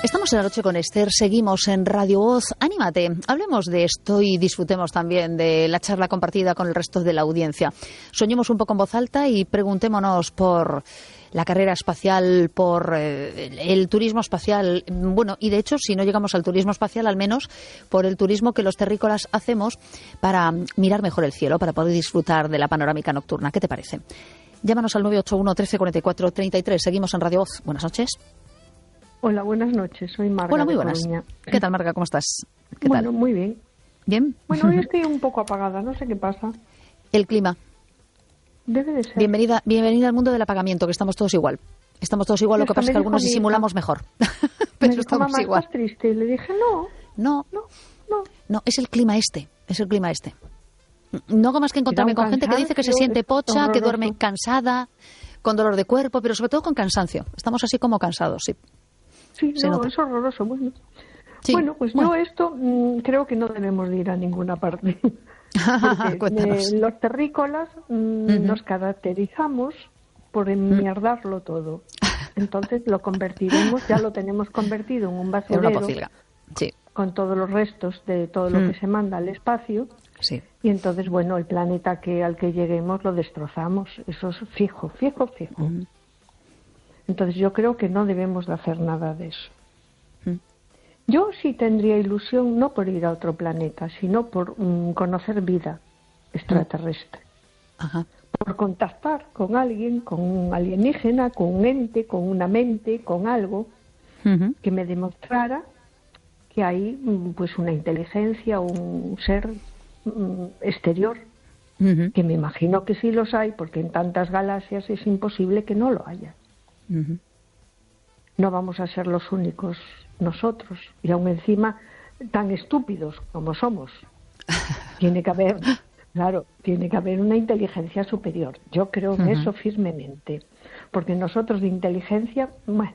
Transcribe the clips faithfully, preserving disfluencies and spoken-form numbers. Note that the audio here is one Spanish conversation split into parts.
Estamos en la noche con Esther, seguimos en Radio Voz. Anímate, hablemos de esto y disfrutemos también de la charla compartida con el resto de la audiencia. Soñemos un poco en voz alta y preguntémonos por la carrera espacial, por eh, el turismo espacial. Bueno, y de hecho, si no llegamos al turismo espacial, al menos por el turismo que los terrícolas hacemos para mirar mejor el cielo, para poder disfrutar de la panorámica nocturna. ¿Qué te parece? Llámanos al nueve ocho uno, trece, cuarenta y cuatro, treinta y tres. Seguimos en Radio Voz. Buenas noches. Hola, buenas noches. Soy Marga. Hola, muy buenas. Coruña. ¿Qué tal, Marga? ¿Cómo estás? ¿Qué bueno, tal? muy bien. ¿Bien? Bueno, hoy estoy un poco apagada, no sé qué pasa. El clima. Debe de ser. Bienvenida, bienvenida al mundo del apagamiento, que estamos todos igual. Estamos todos igual, lo que Hasta pasa es que me dijo algunos mi hija- disimulamos mejor. Me Pero dijo, estamos mamá, igual. ¿estás triste? Y le dije, no, No, no, no. no, es el clima este, es el clima este. No hago más que encontrarme Era un con gente que dice que se cansancio siente pocha, que horroroso. duerme cansada, con dolor de cuerpo, pero sobre todo con cansancio. Estamos así como cansados, sí. Sí, Se no, nota. es horroroso. Bueno, Sí, bueno pues bueno. yo esto mm, creo que no debemos de ir a ninguna parte. Porque Cuéntanos. eh, los terrícolas mm, Ujú. nos caracterizamos por enmierdarlo todo. Entonces lo convertiremos, ya lo tenemos convertido en un En una basurero pocilga. Sí, con todos los restos de todo lo Mm. que se manda al espacio. sí. Y entonces, bueno, el planeta que al que lleguemos lo destrozamos. Eso es fijo, fijo, fijo. Ujú. Entonces yo creo que no debemos de hacer nada de eso. Mm. Yo sí tendría ilusión, no por ir a otro planeta, sino por mm, conocer vida extraterrestre. Ajá. Por contactar con alguien, con un alienígena, con un ente, con una mente, con algo Ujú. que me demostrara que hay mm, pues una inteligencia, un ser mm, exterior, Ujú. que me imagino que sí los hay, porque en tantas galaxias es imposible que no lo haya. Ujú. No vamos a ser los únicos nosotros, y aún encima tan estúpidos como somos. Tiene que haber, claro, tiene que haber una inteligencia superior. Yo creo en Ujú. eso firmemente, porque nosotros de inteligencia, bueno,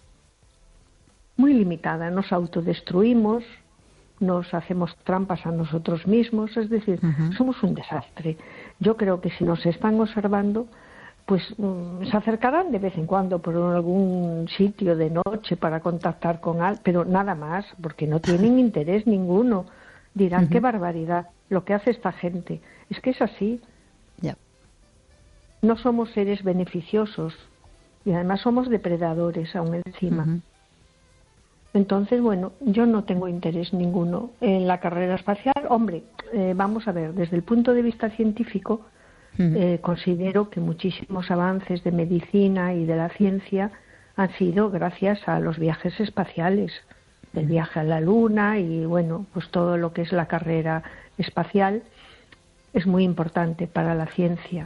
muy limitada, nos autodestruimos, nos hacemos trampas a nosotros mismos, es decir, Ujú. somos un desastre. Yo creo que si nos están observando, pues mm, se acercarán de vez en cuando por algún sitio de noche para contactar con alguien, pero nada más, porque no tienen interés ninguno. Dirán, Ujú. qué barbaridad lo que hace esta gente. Es que es así, Ya. no somos seres beneficiosos y además somos depredadores aún encima. Ujú. Entonces, bueno, yo no tengo interés ninguno en la carrera espacial. Hombre, eh, vamos a ver, desde el punto de vista científico, Ujú. eh, considero que muchísimos avances de medicina y de la ciencia han sido gracias a los viajes espaciales, el viaje a la Luna y, bueno, pues todo lo que es la carrera espacial es muy importante para la ciencia.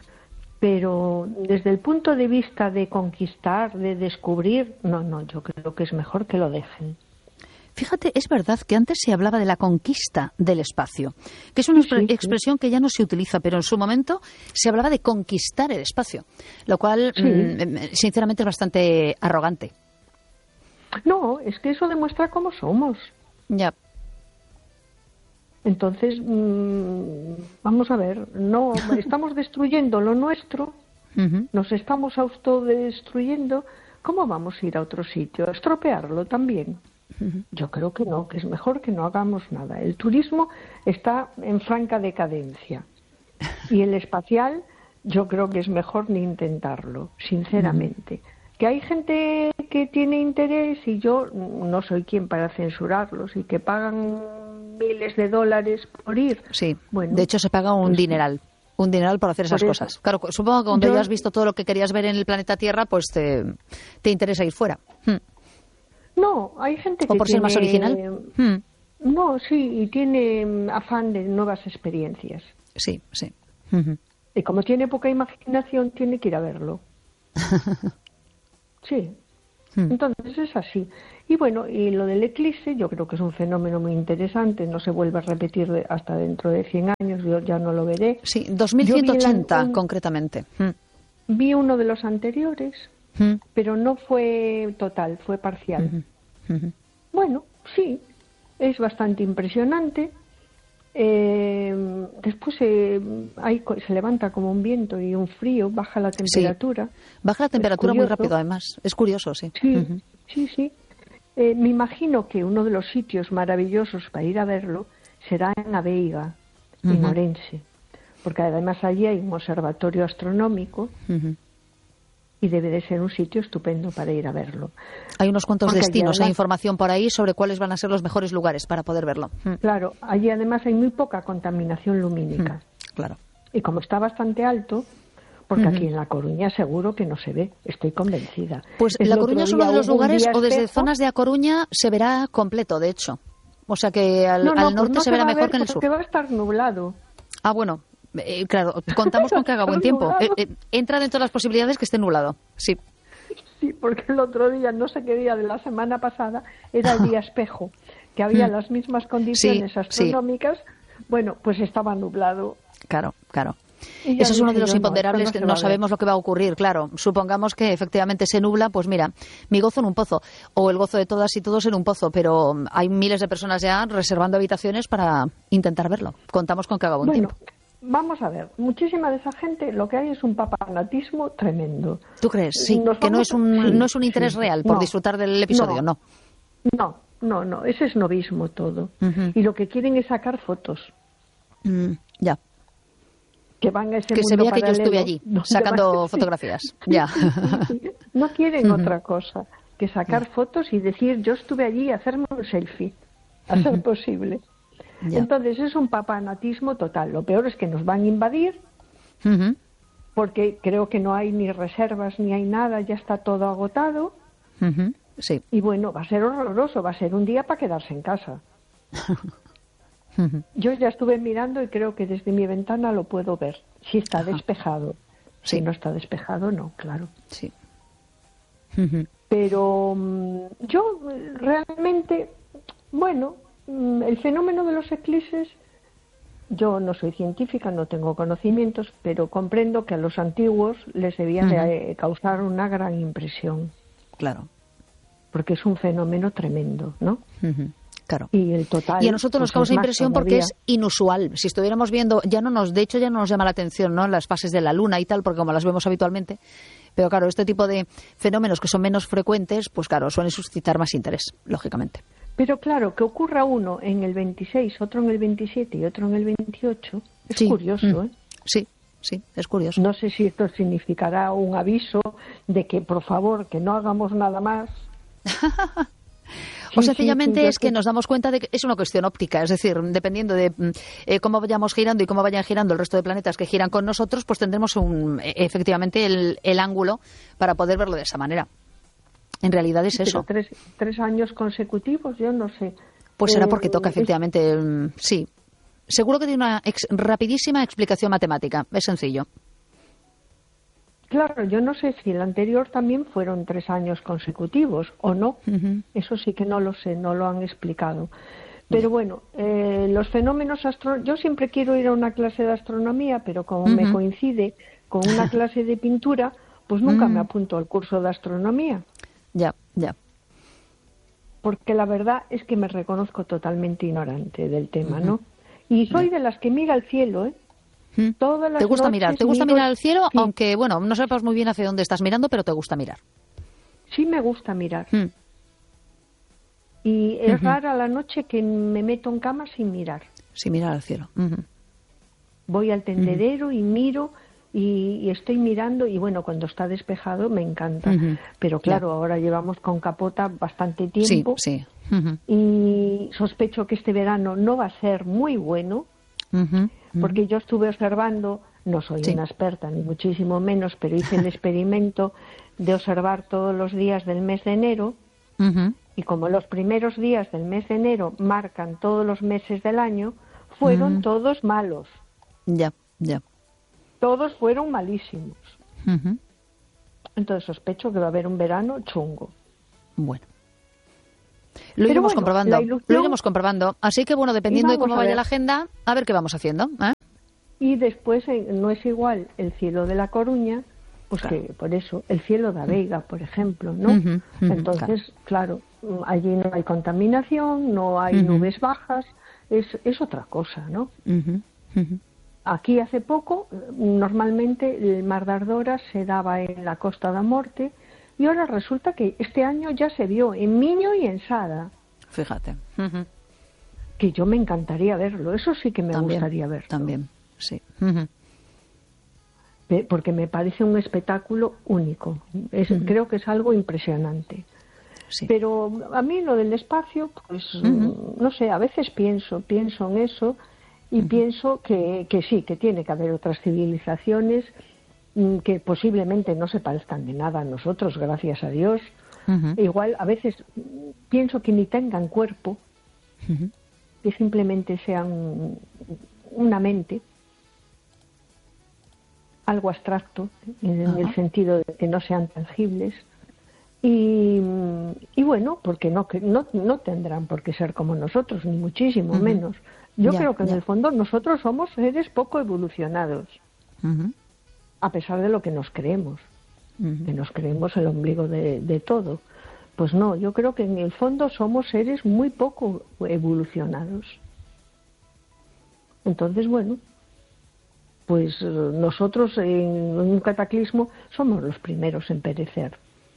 Pero desde el punto de vista de conquistar, de descubrir, no, no, yo creo que es mejor que lo dejen. Fíjate, es verdad que antes se hablaba de la conquista del espacio, que es una Sí, sí, expre- sí. expresión que ya no se utiliza, pero en su momento se hablaba de conquistar el espacio, lo cual, Sí. mm, sinceramente, es bastante arrogante. No, es que eso demuestra cómo somos. Ya. Entonces, mmm, vamos a ver, no estamos destruyendo lo nuestro, Ujú. nos estamos autodestruyendo, ¿cómo vamos a ir a otro sitio? ¿A estropearlo también? Ujú. Yo creo que no, que es mejor que no hagamos nada. El turismo está en franca decadencia y el espacial yo creo que es mejor ni intentarlo, sinceramente. Que hay gente que tiene interés y yo no soy quien para censurarlos y que pagan miles de dólares por ir. Sí, Bueno, de hecho se paga un pues, dineral. Un dineral por hacer esas Por eso. cosas. Claro, supongo que cuando Yo- ya has visto todo lo que querías ver en el planeta Tierra, pues te, te interesa ir fuera. Hmm. No, hay gente que O por ser tiene, más original. Hmm. No, sí, y tiene mm, afán de nuevas experiencias. Sí, sí. Ujú. Y como tiene poca imaginación, tiene que ir a verlo. Sí. Hmm. Entonces es así. Y bueno, y lo del eclipse, yo creo que es un fenómeno muy interesante. No se vuelve a repetir de- hasta dentro de cien años. Yo ya no lo veré. Sí, dos mil ciento Yo vi ochenta el- un- concretamente. Hmm. Vi uno de los anteriores, Hmm. pero no fue total, fue parcial. Ujú. Ujú. Bueno, sí, es bastante impresionante. Eh, después eh, hay co- se levanta como un viento y un frío, baja la temperatura. Baja la temperatura muy curioso. rápido, además. Es curioso, sí. Sí, Ujú. sí, sí. Eh, me imagino que uno de los sitios maravillosos para ir a verlo será en La Veiga, uh-huh. en Orense, porque además allí hay un observatorio astronómico uh-huh. y debe de ser un sitio estupendo para ir a verlo. Hay unos cuantos porque destinos, además, hay información por ahí sobre cuáles van a ser los mejores lugares para poder verlo. Claro, allí además hay muy poca contaminación lumínica. Uh-huh. Claro. Y como está bastante alto, porque uh-huh. aquí en La Coruña seguro que no se ve, estoy convencida. Pues es La Coruña es uno de los lugares, o desde espejo, zonas de A Coruña se verá completo, de hecho. O sea que al, no, no, al norte pues no se verá se va mejor que en el sur. Porque va a estar nublado. Ah, bueno, eh, claro, contamos con que haga buen tiempo. Eh, eh, entra dentro de las posibilidades que esté nublado, sí. Sí, porque el otro día, no sé qué día de la semana pasada, era el día espejo, que había mm. las mismas condiciones sí, astronómicas, sí. Bueno, pues estaba nublado. Claro, claro. Eso es uno de los imponderables, no, que no sabemos lo que va a ocurrir, claro. Supongamos que efectivamente se nubla, pues mira, mi gozo en un pozo, o el gozo de todas y todos en un pozo, pero hay miles de personas ya reservando habitaciones para intentar verlo. Contamos con que haga buen bueno, tiempo. Vamos a ver, muchísima de esa gente lo que hay es un papanatismo tremendo. ¿Tú crees? Sí, Nos que vamos... no es un, sí, no es un interés sí, real por no, disfrutar del episodio, no. No, no, no, ese es novismo todo. Uh-huh. Y lo que quieren es sacar fotos. Mm, ya. Que van a ese que mundo se vea paralelo, que yo estuve allí sacando fotografías. Sí, ya. Sí, sí, sí. No quieren uh-huh. otra cosa que sacar uh-huh. fotos y decir yo estuve allí y hacerme un selfie, a ser uh-huh. posible. Ya. Entonces es un papanatismo total. Lo peor es que nos van a invadir uh-huh. porque creo que no hay ni reservas ni hay nada, ya está todo agotado. Uh-huh. Sí. Y bueno, va a ser horroroso, va a ser un día para quedarse en casa. Yo ya estuve mirando y creo que desde mi ventana lo puedo ver. Si está Ajá. despejado. Sí. Si no está despejado, no, claro. Sí. Pero um, yo realmente, bueno, um, el fenómeno de los eclipses, yo no soy científica, no tengo conocimientos, pero comprendo que a los antiguos les debía uh-huh. de causar una gran impresión. Claro. Porque es un fenómeno tremendo, ¿no? Uh-huh. Claro. Y el total, y a nosotros nos pues causa impresión porque es inusual. Si estuviéramos viendo, ya no nos, de hecho ya no nos llama la atención, ¿no? Las fases de la luna y tal, porque como las vemos habitualmente. Pero claro, este tipo de fenómenos que son menos frecuentes, pues claro, suelen suscitar más interés, lógicamente. Pero claro, que ocurra uno en el veintiséis, otro en el veintisiete y otro en el veintiocho, es sí. curioso, mm. ¿eh? Sí, sí, es curioso. No sé si esto significará un aviso de que, por favor, que no hagamos nada más. O sencillamente sí, sí, es que nos damos cuenta de que es una cuestión óptica, es decir, dependiendo de eh, cómo vayamos girando y cómo vayan girando el resto de planetas que giran con nosotros, pues tendremos un, efectivamente el, el ángulo para poder verlo de esa manera. En realidad es eso. Pero tres, tres años consecutivos, yo no sé. Pues será eh, porque toca, efectivamente, es... sí. Seguro que tiene una ex, rapidísima explicación matemática, es sencillo. Claro, yo no sé si el anterior también fueron tres años consecutivos o no. Uh-huh. Eso sí que no lo sé, no lo han explicado. Pero uh-huh. bueno, eh, los fenómenos astronómicos... Yo siempre quiero ir a una clase de astronomía, pero como uh-huh. me coincide con una clase de pintura, pues nunca uh-huh. me apunto al curso de astronomía. Ya, ya. Porque la verdad es que me reconozco totalmente ignorante del tema, uh-huh. ¿no? Y soy uh-huh. de las que mira al cielo, ¿eh? Todas las ¿Te gusta mirar? ¿Te gusta miro... mirar al cielo? Sí. Aunque, bueno, no sepas muy bien hacia dónde estás mirando, pero te gusta mirar. Sí me gusta mirar. Mm. Y es uh-huh. rara la noche que me meto en cama sin mirar. Sin mirar al cielo. Uh-huh. Voy al tendedero uh-huh. y miro y, y estoy mirando y, bueno, cuando está despejado me encanta. Uh-huh. Pero, claro, yeah. ahora llevamos con capota bastante tiempo. Sí, sí. Uh-huh. Y sospecho que este verano no va a ser muy bueno. Uh-huh. Porque yo estuve observando, no soy sí. una experta ni muchísimo menos, pero hice el experimento de observar todos los días del mes de enero uh-huh. y como los primeros días del mes de enero marcan todos los meses del año, fueron uh-huh. todos malos. Ya, ya. Todos fueron malísimos. Uh-huh. Entonces sospecho que va a haber un verano chungo. Bueno. Lo iremos bueno, comprobando, ilusión... lo iremos comprobando. Así que, bueno, dependiendo de cómo vaya la agenda, a ver qué vamos haciendo. ¿eh? Y después eh, no es igual el cielo de La Coruña, pues claro. que por eso, el cielo de La Veiga, por ejemplo, ¿no? Uh-huh, uh-huh, Entonces, claro. claro, allí no hay contaminación, no hay uh-huh. nubes bajas, es, es otra cosa, ¿no? Uh-huh, uh-huh. Aquí hace poco, normalmente el Mar de Ardora se daba en la Costa da Morte, y ahora resulta que este año ya se vio en Miño y en Sada. Fíjate. Uh-huh. Que yo me encantaría verlo, eso sí que me también, gustaría verlo. También, sí. Uh-huh. Porque me parece un espectáculo único. Es, uh-huh. Creo que es algo impresionante. Sí. Pero a mí lo del espacio, pues uh-huh. no sé, a veces pienso, pienso en eso y uh-huh. pienso que, que sí, que tiene que haber otras civilizaciones que posiblemente no se parezcan de nada a nosotros, gracias a Dios. Uh-huh. Igual a veces pienso que ni tengan cuerpo, uh-huh. que simplemente sean una mente, algo abstracto, en uh-huh. el sentido de que no sean tangibles. Y, y bueno, porque no, no, no tendrán por qué ser como nosotros, ni muchísimo uh-huh. menos. Yo yeah, creo que yeah. en el fondo nosotros somos seres poco evolucionados. Uh-huh. A pesar de lo que nos creemos, uh-huh. que nos creemos el ombligo de, de todo. Pues no, yo creo que en el fondo somos seres muy poco evolucionados. Entonces, bueno, pues nosotros en un cataclismo somos los primeros en perecer.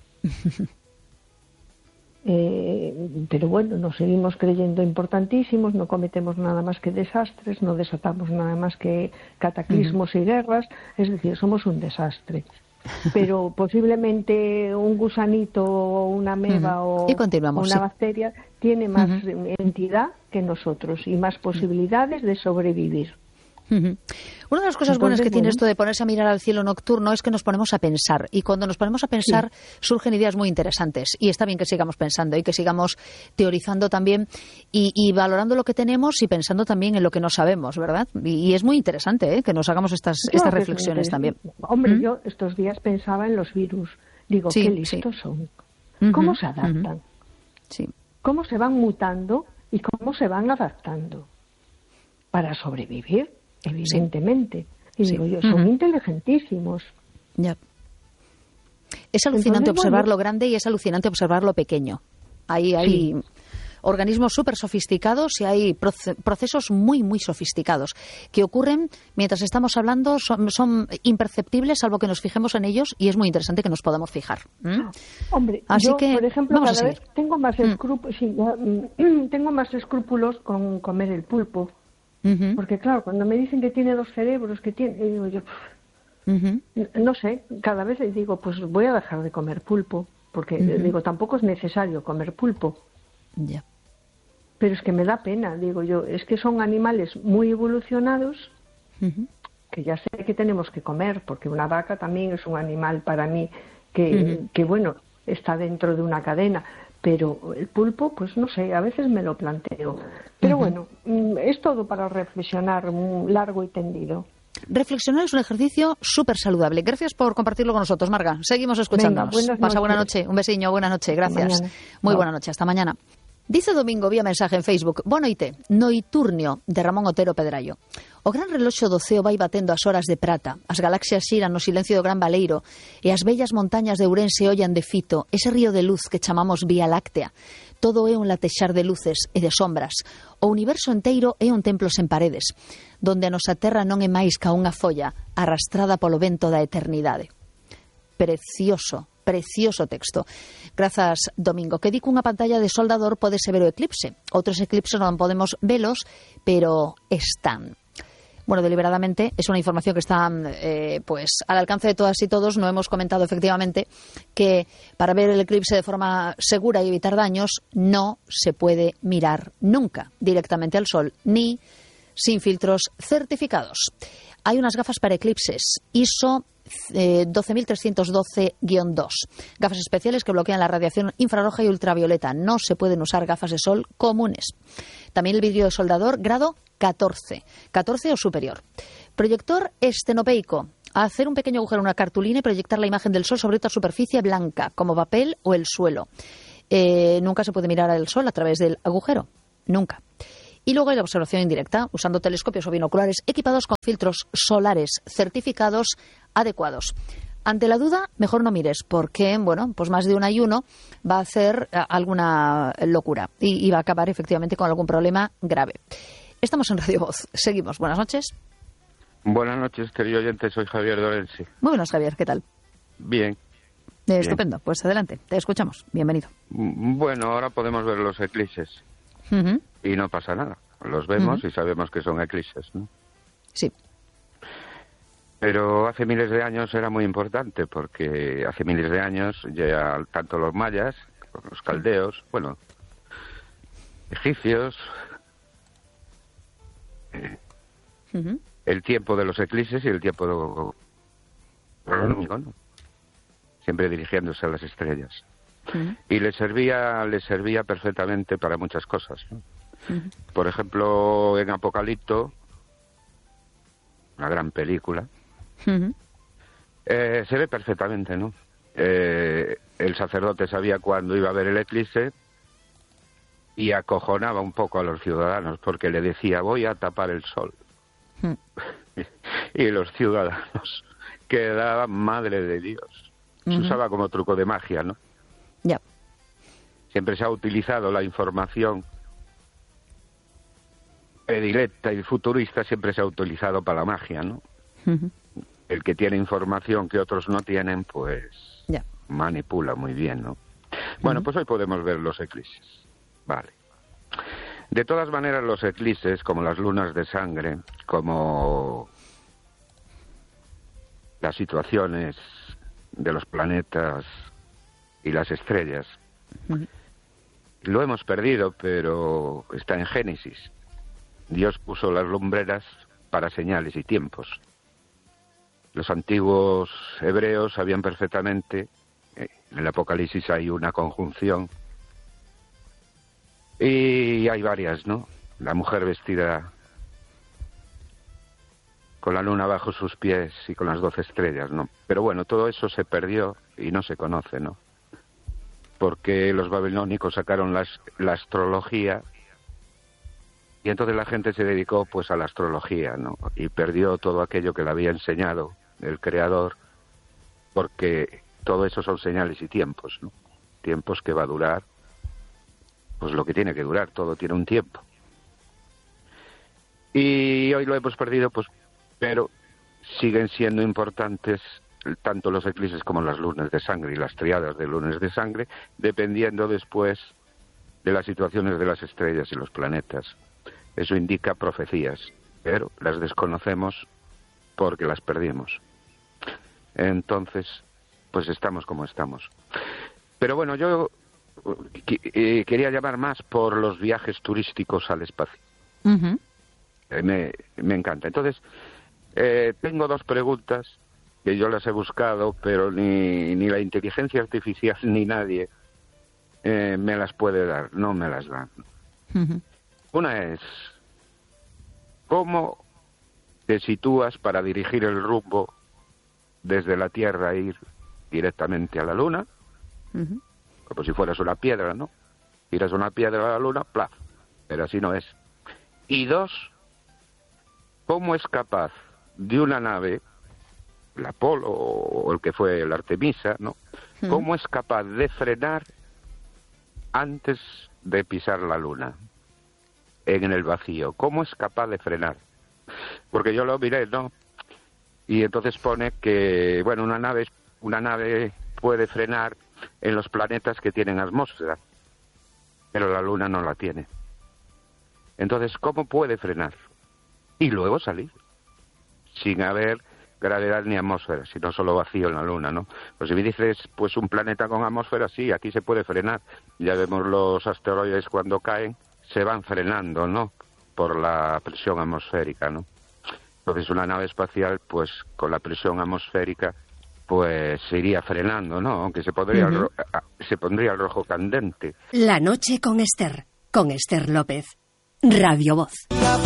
eh, pero bueno, nos seguimos creyendo importantísimos, no cometemos nada más que desastres, no desatamos nada más que cataclismos uh-huh. y guerras, es decir, somos un desastre. Pero posiblemente un gusanito o una ameba uh-huh. o una sí. bacteria tiene más uh-huh. entidad que nosotros y más posibilidades de sobrevivir. Uh-huh. Una de las cosas Entonces, buenas que bueno. tiene esto de ponerse a mirar al cielo nocturno es que nos ponemos a pensar, y cuando nos ponemos a pensar sí. surgen ideas muy interesantes, y está bien que sigamos pensando y que sigamos teorizando también y, y valorando lo que tenemos y pensando también en lo que no sabemos, ¿verdad? Y, y es muy interesante ¿eh? que nos hagamos estas, no, estas reflexiones también. Hombre, ¿Mm? yo estos días pensaba en los virus, digo, sí, qué listos sí. son, uh-huh, cómo se adaptan, uh-huh. sí. cómo se van mutando y cómo se van adaptando para sobrevivir. Evidentemente. Sí. Y digo sí. yo, son uh-huh. inteligentísimos. Ya. Es alucinante Entonces, observar bueno, lo grande y es alucinante observar lo pequeño. Hay, hay sí. organismos súper sofisticados y hay proce- procesos muy, muy sofisticados que ocurren mientras estamos hablando, son, son imperceptibles salvo que nos fijemos en ellos, y es muy interesante que nos podamos fijar. ¿Mm? Hombre, Así yo, que, por ejemplo, vamos cada a vez tengo más, escrup- mm. sí, ya, tengo más escrúpulos con comer el pulpo. Uh-huh. Porque claro, cuando me dicen que tiene dos cerebros, que tiene, digo yo, uh-huh. no sé, cada vez digo, pues voy a dejar de comer pulpo, porque uh-huh. digo, tampoco es necesario comer pulpo. Ya. Yeah. Pero es que me da pena, digo yo, es que son animales muy evolucionados, uh-huh. que ya sé que tenemos que comer, porque una vaca también es un animal para mí que, uh-huh. que bueno, está dentro de una cadena. Pero el pulpo, pues no sé, a veces me lo planteo. Pero uh-huh. bueno, es todo para reflexionar largo y tendido. Reflexionar es un ejercicio súper saludable. Gracias por compartirlo con nosotros, Marga. Seguimos escuchándonos. Venga, Pasa buena noche. Un besiño, buena noche. Gracias. Muy no. buena noche. Hasta mañana. Dice Domingo vía mensaje en Facebook: Boa noite, Noiturnio, de Ramón Otero Pedrallo. O gran reloxo do ceo vai batendo as horas de prata, as galaxias xiran no silencio do Gran Baleiro e as bellas montañas de Ourense ollan de fito ese río de luz que chamamos Vía Láctea. Todo é un latexar de luces e de sombras. O universo enteiro é un templo sen paredes, donde a nosa terra non é máis ca unha folla arrastrada polo vento da eternidade. Precioso. Precioso texto. Grazas, Domingo. Que di que unha pantalla de soldador podese ver o eclipse. Outros eclipses non podemos velos, pero están. Bueno, deliberadamente es una información que está eh, pues al alcance de todas y todos. No hemos comentado efectivamente que para ver el eclipse de forma segura y evitar daños no se puede mirar nunca directamente al sol ni sin filtros certificados. Hay unas gafas para eclipses I S O Eh, doce mil trescientos doce guión dos. Gafas especiales que bloquean la radiación infrarroja y ultravioleta. No se pueden usar gafas de sol comunes. También el vidrio de soldador grado catorce. catorce o superior. Proyector estenopeico. Hacer un pequeño agujero en una cartulina y proyectar la imagen del sol sobre otra superficie blanca, como papel o el suelo. Eh, nunca se puede mirar al sol a través del agujero. Nunca. Y luego hay la observación indirecta, usando telescopios o binoculares equipados con filtros solares certificados adecuados. Ante la duda, mejor no mires, porque, bueno, pues más de un ayuno va a hacer alguna locura y, y va a acabar efectivamente con algún problema grave. Estamos en Radio Voz. Seguimos. Buenas noches. Buenas noches, querido oyente. Soy Javier Dorense. Muy buenas, Javier. ¿Qué tal? Bien. Eh, estupendo, pues adelante, te escuchamos. Bienvenido. Bueno, ahora podemos ver los eclipses Uh-huh. y no pasa nada. Los vemos Uh-huh. y sabemos que son eclipses, ¿no? Sí. Pero hace miles de años era muy importante porque hace miles de años ya tanto los mayas, los caldeos, bueno, egipcios, eh, Uh-huh. el tiempo de los eclipses y el tiempo astronómico, ¿no? Siempre dirigiéndose a las estrellas. Uh-huh. Y les servía, les servía perfectamente para muchas cosas, ¿no? Uh-huh. Por ejemplo, en Apocalipto, una gran película, Uh-huh. eh, se ve perfectamente, ¿no? Eh, el sacerdote sabía cuándo iba a haber el eclipse y acojonaba un poco a los ciudadanos porque le decía, voy a tapar el sol. Uh-huh. Y los ciudadanos quedaban, madre de Dios. Se Uh-huh. usaba como truco de magia, ¿no? Ya. Siempre se ha utilizado la información predilecta y futurista, siempre se ha utilizado para la magia, ¿no? Uh-huh. El que tiene información que otros no tienen, pues Ya. manipula muy bien, ¿no? Bueno, Uh-huh. pues hoy podemos ver los eclipses. Vale. De todas maneras, los eclipses, como las lunas de sangre, como las situaciones de los planetas y las estrellas, Uh-huh. lo hemos perdido, pero está en Génesis. Dios puso las lumbreras para señales y tiempos. Los antiguos hebreos sabían perfectamente, eh, en el Apocalipsis hay una conjunción, y hay varias, ¿no? La mujer vestida con la luna bajo sus pies y con las doce estrellas, ¿no? Pero bueno, todo eso se perdió y no se conoce, ¿no? Porque los babilónicos sacaron la, la astrología y entonces la gente se dedicó pues a la astrología, ¿no? Y perdió todo aquello que le había enseñado el Creador, porque todo eso son señales y tiempos, ¿no? Tiempos que va a durar, pues lo que tiene que durar, todo tiene un tiempo. Y hoy lo hemos perdido, pues, pero siguen siendo importantes tanto los eclipses como las lunas de sangre y las triadas de lunas de sangre, dependiendo después de las situaciones de las estrellas y los planetas. Eso indica profecías, pero las desconocemos porque las perdimos. Entonces, pues estamos como estamos. Pero bueno, yo eh, quería llamar más por los viajes turísticos al espacio. Uh-huh. Eh, me, me encanta. Entonces, eh, tengo dos preguntas que yo las he buscado, pero ni, ni la inteligencia artificial ni nadie eh, me las puede dar, no me las dan. Uh-huh. Una es, ¿cómo te sitúas para dirigir el rumbo desde la Tierra e ir directamente a la Luna? Uh-huh. Como si fueras una piedra, ¿no? Tiras una piedra a la Luna, ¡plaf! Pero así no es. Y dos, ¿cómo es capaz de una nave, el Apolo o el que fue el Artemisa, ¿no? Uh-huh. ¿Cómo es capaz de frenar antes de pisar la Luna en el vacío? ¿Cómo es capaz de frenar? Porque yo lo miré, ¿no? Y entonces pone que, bueno, una nave, una nave puede frenar en los planetas que tienen atmósfera, pero la Luna no la tiene. Entonces, ¿cómo puede frenar? Y luego salir, sin haber gravedad ni atmósfera, sino solo vacío en la Luna, ¿no? Pues si me dices, pues un planeta con atmósfera, sí, aquí se puede frenar. Ya vemos los asteroides cuando caen, se van frenando, ¿no? Por la presión atmosférica, ¿no? Entonces una nave espacial, pues con la presión atmosférica, pues se iría frenando, ¿no? Aunque se pondría, uh-huh. el, se pondría el rojo candente. La noche con Esther, con Esther López. Radio Voz.